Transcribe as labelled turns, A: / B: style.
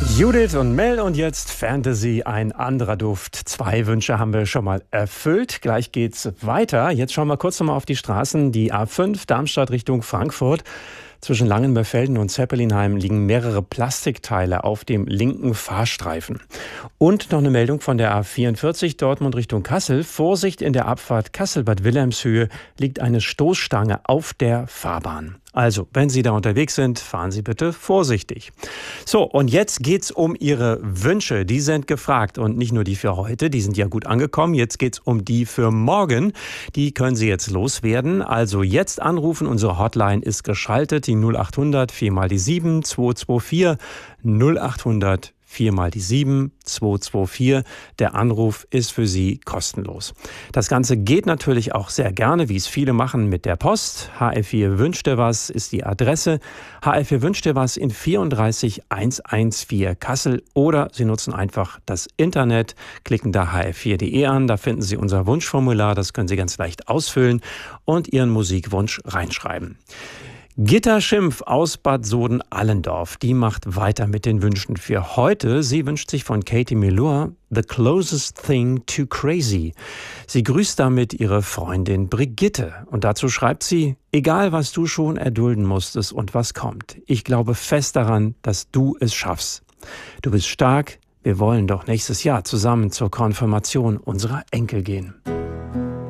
A: Judith und Mel und jetzt Fantasy, ein anderer Duft. 2 Wünsche haben wir schon mal erfüllt. Gleich geht's weiter. Jetzt schauen wir kurz nochmal auf die Straßen. Die A5 Darmstadt Richtung Frankfurt. Zwischen Langenmörfelden und Zeppelinheim liegen mehrere Plastikteile auf dem linken Fahrstreifen. Und noch eine Meldung von der A44 Dortmund Richtung Kassel. Vorsicht, in der Abfahrt Kassel-Bad Wilhelmshöhe liegt eine Stoßstange auf der Fahrbahn. Also, wenn Sie da unterwegs sind, fahren Sie bitte vorsichtig. So, und jetzt geht's um Ihre Wünsche. Die sind gefragt und nicht nur die für heute, die sind ja gut angekommen. Jetzt geht's um die für morgen. Die können Sie jetzt loswerden. Also jetzt anrufen, unsere Hotline ist geschaltet, die 0800 4 mal die 7 224 0800 4 mal die 7 224. Der Anruf ist für Sie kostenlos. Das Ganze geht natürlich auch sehr gerne, wie es viele machen, mit der Post. HR4 wünscht dir was ist die Adresse. HR4 wünscht dir was in 34114 Kassel. Oder Sie nutzen einfach das Internet, klicken da hr4.de an. Da finden Sie unser Wunschformular. Das können Sie ganz leicht ausfüllen und Ihren Musikwunsch reinschreiben. Gitta Schimpf aus Bad Soden-Allendorf, die macht weiter mit den Wünschen für heute. Sie wünscht sich von Katie Melua The Closest Thing to Crazy. Sie grüßt damit ihre Freundin Brigitte. Und dazu schreibt sie: Egal, was du schon erdulden musstest und was kommt, ich glaube fest daran, dass du es schaffst. Du bist stark, wir wollen doch nächstes Jahr zusammen zur Konfirmation unserer Enkel gehen.